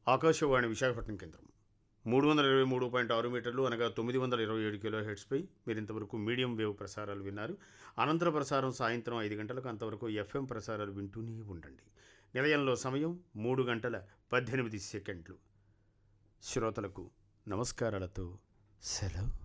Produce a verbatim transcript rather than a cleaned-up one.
ఆకాశవాణి విశాఖపట్నం కేంద్రం మూడు వందల ఇరవై మూడు పాయింట్ ఆరు మీటర్లు అనగా తొమ్మిది వందల ఇరవై ఏడు కిలో హెడ్స్పై మీరు ఇంతవరకు మీడియం వేవ్ ప్రసారాలు విన్నారు. అనంతర ప్రసారం సాయంత్రం ఐదు గంటలకు. అంతవరకు ఎఫ్ఎం ప్రసారాలు వింటూనే ఉండండి. నిలయంలో సమయం మూడు గంటల పద్దెనిమిది సెకండ్లు. శ్రోతలకు నమస్కారాలతో సెలవు.